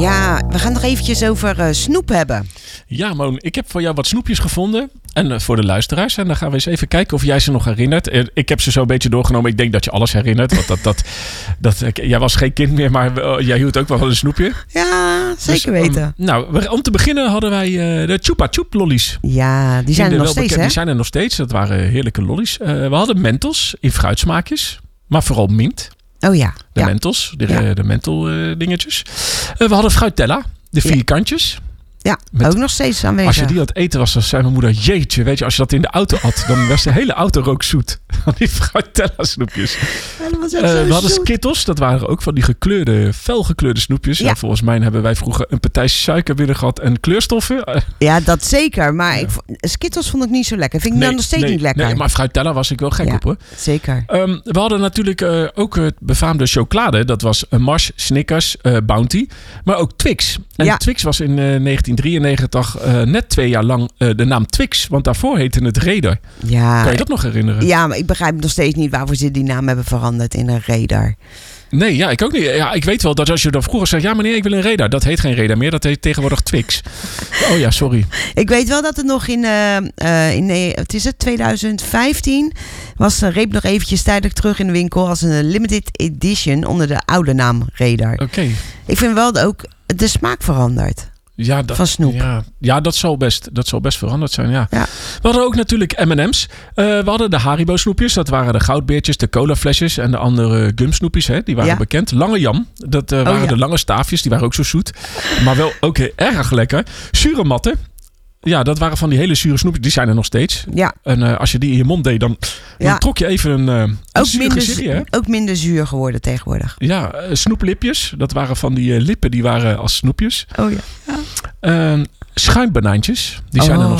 Ja, we gaan nog eventjes over snoep hebben. Ja, Moon, ik heb voor jou wat snoepjes gevonden. En voor de luisteraars. En dan gaan we eens even kijken of jij ze nog herinnert. Ik heb ze zo een beetje doorgenomen. Ik denk dat je alles herinnert. Want jij was geen kind meer, maar jij hield ook wel van een snoepje. Ja, zeker weten. Om te beginnen hadden wij de Chupa Chup lollies. Ja, die zijn er nog steeds, hè? Die zijn er nog steeds. Dat waren heerlijke lollies. We hadden Mentos in fruitsmaakjes. Maar vooral mint. Oh ja. De Mentos. De menthol dingetjes. We hadden Fruitella. De vierkantjes. Ja, ook nog steeds aanwezig. Als je die aan het eten was, dan zei mijn moeder... Jeetje, weet je, als je dat in de auto at... dan was de hele auto rookzoet. Van die Fruitella snoepjes. Ja, dat was echt we hadden Skittles. Dat waren ook van die felgekleurde snoepjes. Ja. Volgens mij hebben wij vroeger een partij suiker binnen gehad... en kleurstoffen. Ja, dat zeker. Maar Skittles vond ik niet zo lekker. Vind ik nog steeds niet lekker. Nee, maar Fruitella was ik wel gek op, hoor. Zeker. We hadden natuurlijk ook het befaamde chocolade. Dat was Mars, Snickers, Bounty. Maar ook Twix. En Twix was in 1993 net 2 jaar lang de naam Twix. Want daarvoor heette het Raider. Ja. Kan je dat nog herinneren? Ja, maar ik begrijp nog steeds niet waarvoor ze die naam hebben veranderd in een Raider. Nee, ja, ik ook niet. Ja, ik weet wel dat als je dan vroeger zegt... Ja, meneer, ik wil een Raider. Dat heet geen Raider meer. Dat heet tegenwoordig Twix. Oh ja, sorry. Ik weet wel dat het nog in 2015... was de reep nog eventjes tijdelijk terug in de winkel... als een limited edition onder de oude naam Raider. Oké. Ik vind wel dat ook de smaak verandert. Ja, van snoep. Ja, dat zal best veranderd zijn, ja. We hadden ook natuurlijk M&M's. We hadden de Haribo snoepjes. Dat waren de goudbeertjes, de colaflesjes en de andere gumsnoepjes. Die waren bekend. Lange Jan. Dat waren de lange staafjes. Die waren ook zo zoet. Maar wel ook erg lekker. Zure matten. Ja, dat waren van die hele zure snoepjes. Die zijn er nog steeds. Ja. En als je die in je mond deed, dan trok je even een ook minder zuur geworden tegenwoordig. Ja, snoeplipjes. Dat waren van die lippen, die waren als snoepjes. Oh ja. Schuimbanaantjes. Die zijn er nog